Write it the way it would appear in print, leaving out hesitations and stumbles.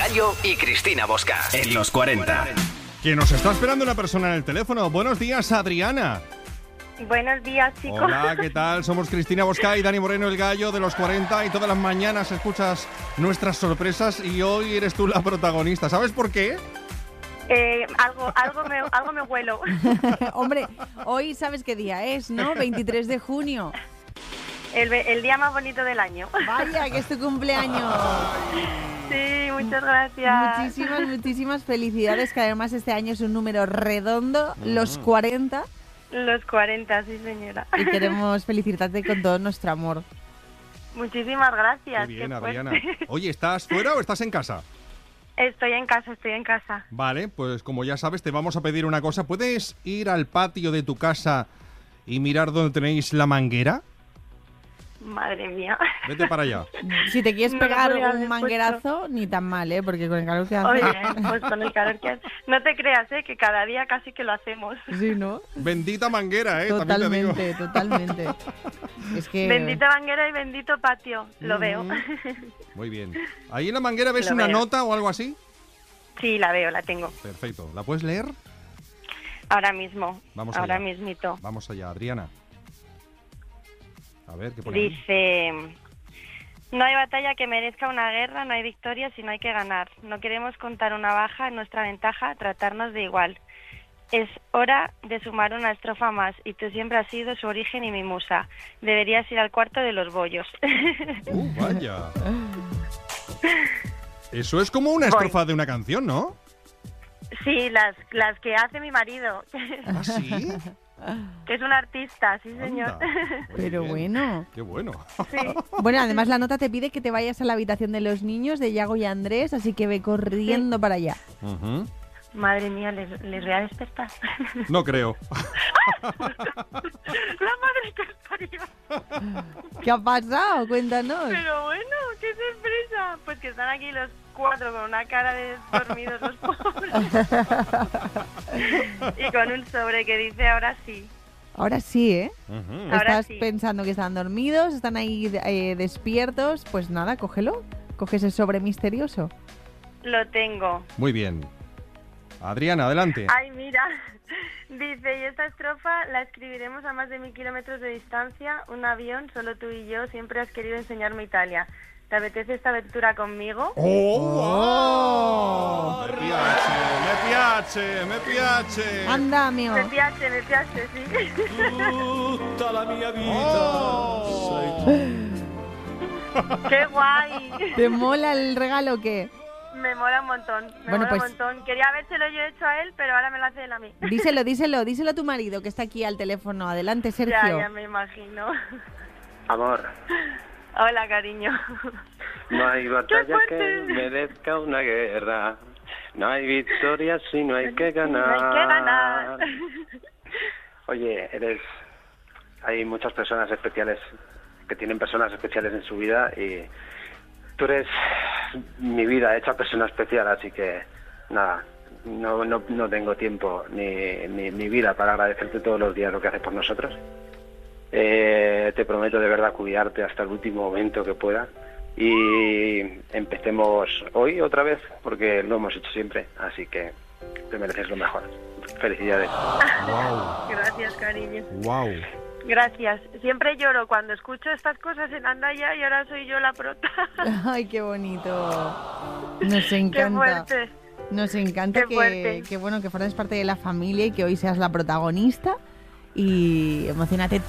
Gallo y Cristina Bosca en los 40. Que nos está esperando una persona en el teléfono. Buenos días, Adriana. Buenos días, chicos. Hola, ¿qué tal? Somos Cristina Bosca y Dani Moreno, el Gallo de los 40, y todas las mañanas escuchas nuestras sorpresas y hoy eres tú la protagonista. ¿Sabes por qué? Algo me huelo. Hombre, hoy sabes qué día es, ¿no? 23 de junio. El día más bonito del año. Vaya, que es tu cumpleaños. Sí, muchas gracias. Muchísimas felicidades, que además este año es un número redondo, los 40. Los 40, sí, señora. Y queremos felicitarte con todo nuestro amor. Muchísimas gracias. Qué bien, Adriana. Oye, ¿estás fuera o estás en casa? Estoy en casa. Vale, pues como ya sabes, te vamos a pedir una cosa. ¿Puedes ir al patio de tu casa y mirar dónde tenéis la manguera? Madre mía. Vete para allá. Si te quieres No pegar lo podía un haber manguerazo, ni tan mal, ¿eh? Porque con el calor que hace... Oye, pues con el calor que hace... No te creas, que cada día casi que lo hacemos. Sí, ¿no? Bendita manguera, también te digo. Totalmente. Es que... Bendita manguera y bendito patio, lo veo. Muy bien. ¿Ahí en la manguera ves Lo una veo. nota o algo así? Sí, la veo, la tengo. Perfecto. ¿La puedes leer? Ahora mismo. Vamos ahora allá. mismito. Vamos allá, Adriana. A ver, ¿qué pone ahí? Dice: no hay batalla que merezca una guerra, no hay victoria si no hay que ganar. No queremos contar una baja en nuestra ventaja, tratarnos de igual. Es hora de sumar una estrofa más y tú siempre has sido su origen y mi musa. Deberías ir al cuarto de los bollos. Vaya. Eso es como una estrofa de una canción, ¿no? Sí, las que hace mi marido. ¿Ah, sí? Que es un artista, sí, señor. Anda. Muy Pero bien. bueno. Qué bueno. Sí. Bueno, además la nota te pide que te vayas a la habitación de los niños, de Yago y Andrés, así que ve corriendo para allá. Ujú. Madre mía, les voy a despertar. No creo. La madre que os parió. ¿Qué ha pasado? Cuéntanos. Pero bueno, qué sorpresa. Pues que están aquí los 4 con una cara de dormidos los pobres. Y con un sobre que dice ahora sí. Ahora sí, ¿eh? Ujú. Ahora Estás sí. pensando que están dormidos, están ahí despiertos. Pues nada, cógelo. Coge ese sobre misterioso. Lo tengo. Muy bien. Adriana, adelante. Ay, mira. Dice: y esta estrofa la escribiremos a más de 1000 kilómetros de distancia. Un avión, solo tú y yo, siempre has querido enseñarme Italia. ¿Te apetece esta aventura conmigo? ¡Oh! Me piace. Anda, amigo. Me piace, sí. Tutta la mia vita Oh. ¡Qué guay! ¿Te mola el regalo o qué? Me mola un montón, Bueno, mola un pues- montón. Quería habérselo yo hecho a él, pero ahora me lo hace él a mí. Díselo a tu marido que está aquí al teléfono. Adelante, Sergio. Ya me imagino. Amor, Hola, cariño. no hay batalla ¡Qué fuerte! que merezca una guerra. No hay victoria si no hay que ganar. No hay que ganar. Oye, hay muchas personas especiales que tienen personas especiales en su vida y tú eres mi vida hecha persona especial, así que nada, no tengo tiempo ni vida para agradecerte todos los días lo que haces por nosotros. Te prometo de verdad cuidarte hasta el último momento que pueda y empecemos hoy otra vez porque lo hemos hecho siempre, así que te mereces lo mejor. Felicidades. Gracias, cariño. Wow. Gracias. Siempre lloro cuando escucho estas cosas en Andaya y ahora soy yo la prota. Ay, qué bonito. Nos Qué encanta. fuerte. Nos encanta Qué fuerte. que bueno, que formes parte de la familia y que hoy seas la protagonista. Y emocionate